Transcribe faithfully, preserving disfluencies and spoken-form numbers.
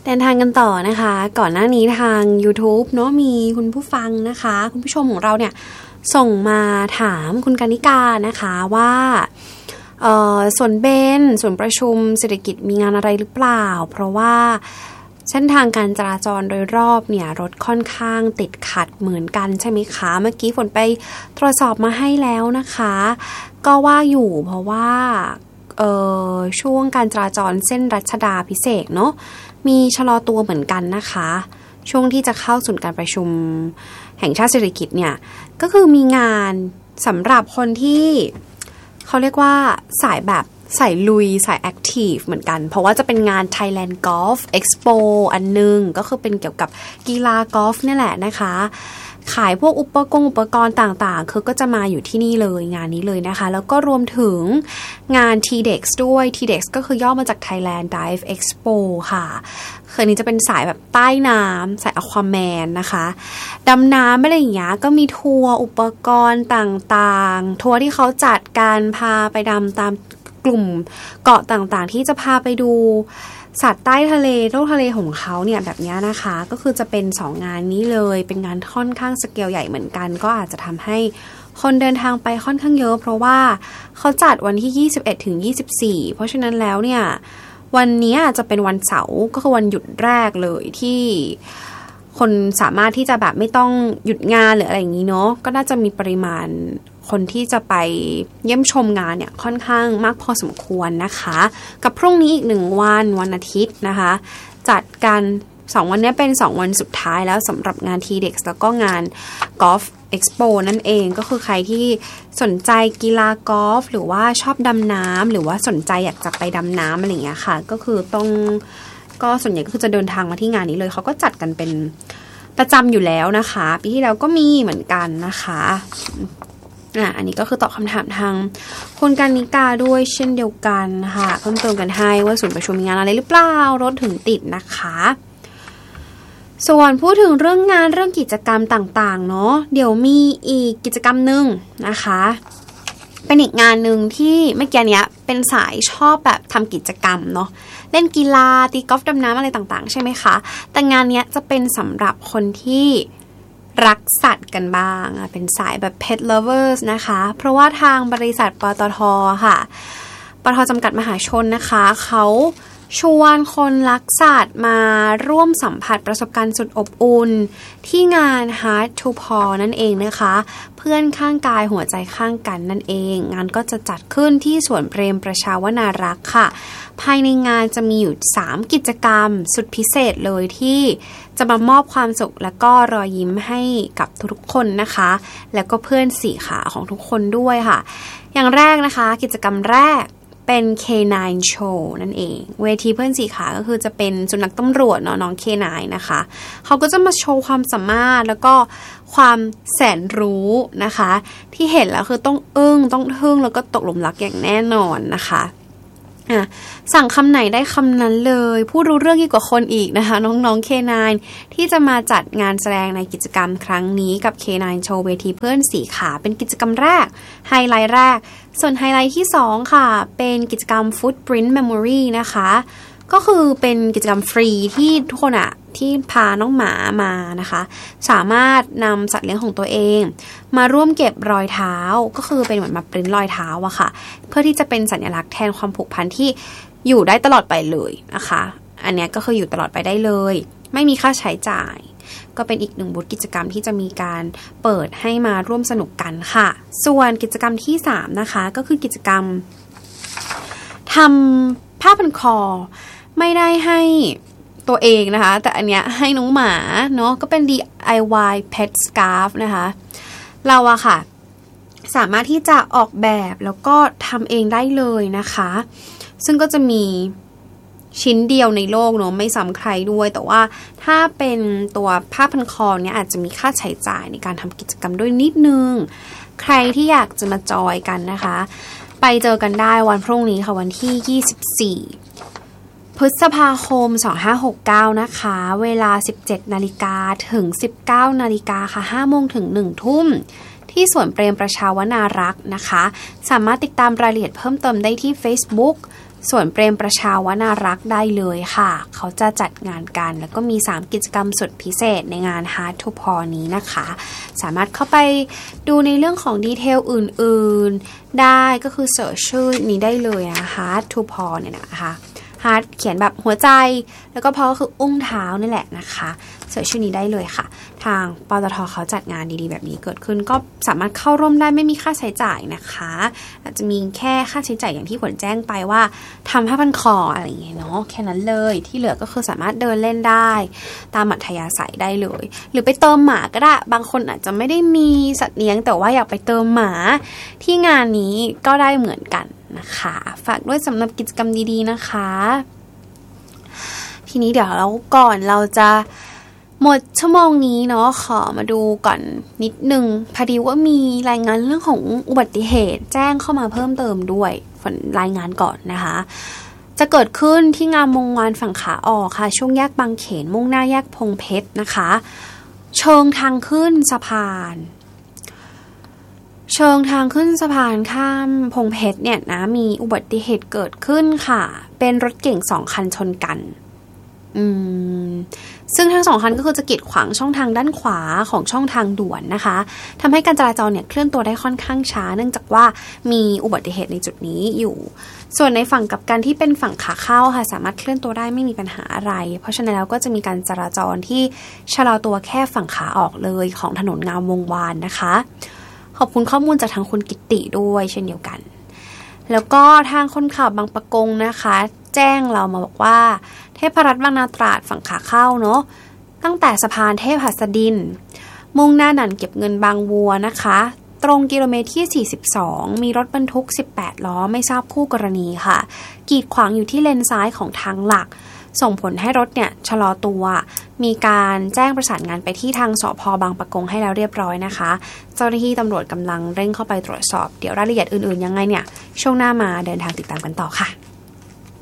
เดินทางกันต่อนะคะก่อนหน้านี้ทาง YouTube เนาะมีคุณผู้ฟังนะคะคุณผู้ชมของเราเนี่ยส่งมาถามคุณกนิกานะคะว่าเอ่อส่วนเบนส่วนประชุมเศรษฐกิจมีงานอะไรหรือเปล่าเพราะว่าเส้นทางการจราจรโดยรอบเนี่ยรถค่อนข้างติดขัดเหมือนกันใช่ไหมคะเมื่อกี้ฝนไปตรวจสอบมาให้แล้วนะคะก็ว่าอยู่เพราะว่าเอ่อช่วงการจราจรเส้นรัชดาภิเษกเนาะมีชะลอตัวเหมือนกันนะคะช่วงที่จะเข้าสู่การประชุมแห่งชาติเศรษฐกิจเนี่ยก็คือมีงานสำหรับคนที่เขาเรียกว่าสายแบบสายลุยสายแอคทีฟเหมือนกันเพราะว่าจะเป็นงาน Thailand Golf Expo อันนึงก็คือเป็นเกี่ยวกับกีฬากอล์ฟนี่แหละนะคะขายพวกอุปกรณ์อุปกรณ์ต่างๆคือก็จะมาอยู่ที่นี่เลยงานนี้เลยนะคะแล้วก็รวมถึงงาน ที เด็กซ์ ด้วย ที เด็กซ์ ก็คือย่อมาจาก Thailand Dive Expo ค่ะคืนนี้จะเป็นสายแบบใต้น้ำสาย Aquaman นะคะดำน้ำอะไรอย่างเงี้ยก็มีทัวร์อุปกรณ์ต่างๆทัวร์ที่เขาจัดการพาไปดำตามกลุ่มเกาะต่างๆที่จะพาไปดูสัตว์ใต้ทะเลโลกทะเลของเขาเนี่ยแบบนี้นะคะก็คือจะเป็นสองงานนี้เลยเป็นงานค่อนข้างสเกลใหญ่เหมือนกันก็อาจจะทำให้คนเดินทางไปค่อนข้างเยอะเพราะว่าเขาจัดวันที่ยี่สิบเอ็ดถึงยี่สิบสี่เพราะฉะนั้นแล้วเนี่ยวันนี้จะเป็นวันเสาร์ก็คือวันหยุดแรกเลยที่คนสามารถที่จะแบบไม่ต้องหยุดงานหรืออะไรอย่างนี้เนาะก็น่าจะมีปริมาณคนที่จะไปเยี่ยมชมงานเนี่ยค่อนข้างมากพอสมควรนะคะกับพรุ่งนี้อีกหนึ่งวันวันอาทิตย์นะคะจัดการสองวันนี้เป็นสองวันสุดท้ายแล้วสำหรับงาน ที เด็กซ์ แล้วก็งาน Golf Expo นั่นเองก็คือใครที่สนใจกีฬากอล์ฟหรือว่าชอบดำน้ำหรือว่าสนใจอยากจะไปดำน้ำอะไรอย่างเงี้ยค่ะก็คือต้องก็ส่วนใหญ่ก็คือจะเดินทางมาที่งานนี้เลยเขาก็จัดกันเป็นประจำอยู่แล้วนะคะปีที่แล้วก็มีเหมือนกันนะคะอ่ะอันนี้ก็คือตอบคำถามทางคุณกนิกาด้วยเช่นเดียวกันค่ะเพิ่มเติมกันให้ว่าศูนย์ประชุมมีงานอะไรหรือเปล่ารถถึงติดนะคะส่วนพูดถึงเรื่องงานเรื่องกิจกรรมต่างๆเนาะเดี๋ยวมีอีกกิจกรรมนึงนะคะเป็นอีกงานนึงที่เมื่อกี้เนี้ยเป็นสายชอบแบบทำกิจกรรมเนาะเล่นกีฬาตีกอล์ฟดำน้ำอะไรต่างๆใช่ไหมคะแต่งานเนี้ยจะเป็นสำหรับคนที่รักสัตว์กันบ้างเป็นสายแบบ pet lovers นะคะเพราะว่าทางบริษัทปตท.ค่ะปตท.จำกัดมหาชนนะคะเขาชวนคนรักสัตว์มาร่วมสัมผัสประสบการณ์สุดอบอุ่นที่งาน Heart to Paw นั่นเองนะคะเพื่อนข้างกายหัวใจข้างกันนั่นเองงานก็จะจัดขึ้นที่สวนเปรมประชาวนารักษ์ค่ะภายในงานจะมีอยู่สามกิจกรรมสุดพิเศษเลยที่จะมามอบความสุขและก็รอยยิ้มให้กับทุกคนนะคะแล้วก็เพื่อนสี่ขาของทุกคนด้วยค่ะอย่างแรกนะคะกิจกรรมแรกเป็น เค ไนน์ Show นั่นเองเวทีเพื่อนสี่ขาก็คือจะเป็นสุนัขตำรวจเนาะน้อง เค ไนน์ นะคะเขาก็จะมาโชว์ความสามารถแล้วก็ความแสนรู้นะคะที่เห็นแล้วคือต้องอึ้งต้องทึ่งแล้วก็ตกหลุมรักอย่างแน่นอนนะคะอ่ะสั่งคำไหนได้คำนั้นเลยพูดรู้เรื่องยิ่งกว่าคนอีกนะคะน้องๆ เค ไนน์ ที่จะมาจัดงานแสดงในกิจกรรมครั้งนี้กับ เค ไนน์ Show เวทีเพื่อนสี่ขาเป็นกิจกรรมแรกไฮไลท์แรกส่วนไฮไลท์ที่สองค่ะเป็นกิจกรรม Footprint Memory นะคะก็คือเป็นกิจกรรมฟรีที่ทุกคนอะที่พาน้องหมามานะคะสามารถนำสัตว์เลี้ยงของตัวเองมาร่วมเก็บรอยเท้าก็คือเป็นเหมือนมาปริ้นรอยเท้าอะค่ะเพื่อที่จะเป็นสัญลักษณ์แทนความผูกพันที่อยู่ได้ตลอดไปเลยนะคะอันนี้ก็คืออยู่ตลอดไปได้เลยไม่มีค่าใช้จ่ายก็เป็นอีกหนึ่งบูธกิจกรรมที่จะมีการเปิดให้มาร่วมสนุกกันค่ะส่วนกิจกรรมที่สามนะคะก็คือกิจกรรมทำผ้าพันคอไม่ได้ให้ตัวเองนะคะแต่อันเนี้ยให้น้องหมาเนาะก็เป็น ดี ไอ วาย Pet Scarf นะคะเราอะค่ะสามารถที่จะออกแบบแล้วก็ทำเองได้เลยนะคะซึ่งก็จะมีชิ้นเดียวในโลกเนาะไม่ซ้ำใครด้วยแต่ว่าถ้าเป็นตัวผ้าพันคอเนี่ยอาจจะมีค่าใช้จ่ายในการทำกิจกรรมด้วยนิดนึงใครที่อยากจะมาจอยกันนะคะไปเจอกันได้วันพรุ่งนี้ค่ะวันที่ยี่สิบสี่พฤษภาคมสองพันห้าร้อยหกสิบเก้านะคะเวลา สิบเจ็ดนาฬิกา ถึง สิบเก้านาฬิกาค่ะ ห้าโมงถึงหนึ่งทุ่มที่สวนเปรมประชาวนารักษ์นะคะสามารถติดตามรายละเอียดเพิ่มเติมได้ที่ Facebook ส่วนเปรมประชาวนรักษ์ได้เลยค่ะเขาจะจัดงานกันแล้วก็มีสามกิจกรรมสุดพิเศษในงาน Hard to Pour นี้นะคะสามารถเข้าไปดูในเรื่องของดีเทลอื่นๆได้ก็คือเสิร์ชชื่อนี้ได้เลยนะ Hard to Pour เนี่ยนะคะฮาร์ดเขียนแบบหัวใจแล้วก็พอก็คืออุ้งเท้านี่แหละนะคะเสิร์ชชื่อนี้ได้เลยค่ะทางปตทเขาจัดงานดีๆแบบนี้เกิดขึ้นก็สามารถเข้าร่วมได้ไม่มีค่าใช้จ่ายนะคะอาจจะมีแค่ค่าใช้จ่ายอย่างที่ขวัญแจ้งไปว่าทำผ้าพันคออะไรอย่างเงี้ยเนาะแค่นั้นเลยที่เหลือก็คือสามารถเดินเล่นได้ตามอัธยาศัยได้เลยหรือไปเติมหมาก็ได้บางคนอาจจะไม่ได้มีสัตว์เลี้ยงแต่ว่าอยากไปเติมหมาที่งานนี้ก็ได้เหมือนกันนะคะฝากด้วยสำหรับกิจกรรมดีๆนะคะทีนี้เดี๋ยวเราก่อนเราจะหมดชั่วโมงนี้เนาะขอมาดูก่อนนิดนึงพอดีว่ามีรายงานเรื่องของอุบัติเหตุแจ้งเข้ามาเพิ่มเติมด้วยฝนรายงานก่อนนะคะจะเกิดขึ้นที่งามวงวานฝั่งขาออกค่ะช่วงแยกบางเขนมุ่งหน้าแยกพงเพชรนะคะเชิงทางขึ้นสะพานเชิงทางขึ้นสะพานข้ามพงเพชรเนี่ยนะมีอุบัติเหตุเกิดขึ้นค่ะเป็นรถเก๋งสองคันชนกันอืมซึ่งทั้งสองคันก็คือจะกีดขวางช่องทางด้านขวาของช่องทางด่วนนะคะทำให้การจราจรเนี่ยเคลื่อนตัวได้ค่อนข้างช้าเนื่องจากว่ามีอุบัติเหตุในจุดนี้อยู่ส่วนในฝั่งกับการที่เป็นฝั่งขาเข้าค่ะสามารถเคลื่อนตัวได้ไม่มีปัญหาอะไรเพราะฉะนั้นแล้วก็จะมีการจราจรที่ชะลอตัวแค่ฝั่งขาออกเลยของถนนงามวงวานนะคะขอบคุณข้อมูลจากทางคุณกิตติด้วยเช่นเดียวกันแล้วก็ทางคนขับบางปะกงนะคะแจ้งเรามาบอกว่าเทพรัตน์บางนาตราดฝั่งขาเข้าเนาะตั้งแต่สะพานเทพหัสดินมุ่งหน้าด่านเก็บเงินบางวัวนะคะตรงกิโลเมตรที่สี่สิบสองมีรถบรรทุกสิบแปดล้อไม่ทราบคู่กรณีค่ะกีดขวางอยู่ที่เลนซ้ายของทางหลักส่งผลให้รถเนี่ยชะลอตัวมีการแจ้งประสานงานไปที่ทางสภ.บางปะกงให้แล้วเรียบร้อยนะคะเจ้าหน้าที่ตำรวจกำลังเร่งเข้าไปตรวจสอบเดี๋ยวรายละเอียดอื่นๆยังไงเนี่ยช่วงหน้ามาเดินทางติดตามกันต่อค่ะ